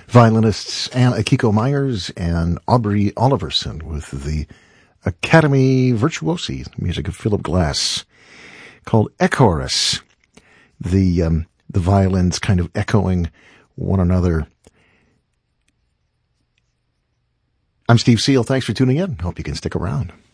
Violinists Akiko Myers and Aubrey Oliverson with the Academy Virtuosi, music of Philip Glass, called Echoris. The violins kind of echoing one another. I'm Steve Seal. Thanks for tuning in. Hope you can stick around.